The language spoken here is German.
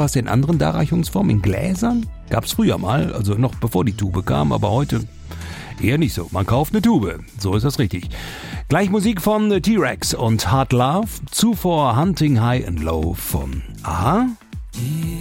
Wasserglas in anderen Darreichungsformen, in Gläsern? Gab's früher mal, also noch bevor die Tube kam, aber heute eher nicht so. Man kauft eine Tube, so ist das richtig. Gleich Musik von T-Rex und Hard Love, zuvor Hunting High and Low von Aha.